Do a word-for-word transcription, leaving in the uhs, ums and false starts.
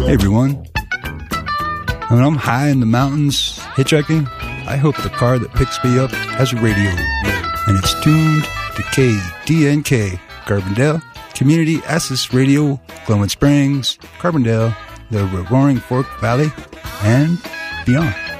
Hey everyone. When I'm high in the mountains hitchhiking, I hope the car that picks me up has a radio, and it's tuned to K D N K, Carbondale Community Access Radio, Glowing Springs, Carbondale, the Roaring Fork Valley, and beyond.